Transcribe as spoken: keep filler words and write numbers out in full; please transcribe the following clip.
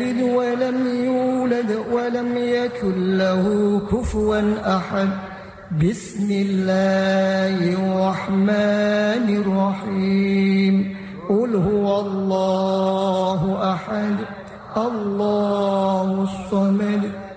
يلد ولم يولد ولم يكن له كفوا أحد. بسم الله الرحمن الرحيم. قل هو الله أحد الله الصمد